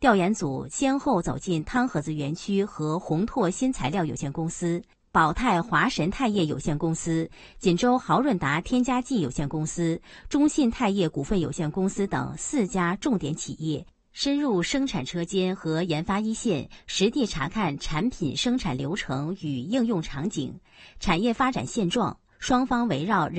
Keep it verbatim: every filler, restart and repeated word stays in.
调研组先后走进汤河子园区和宏拓新材料有限公司、宝泰华神钛业有限公司、锦州豪润达添加剂有限公司、中信钛业股份有限公司等四家重点企业，深入生产车间和研发一线，实地查看产品生产流程与应用场景、产业发展现状，双方围绕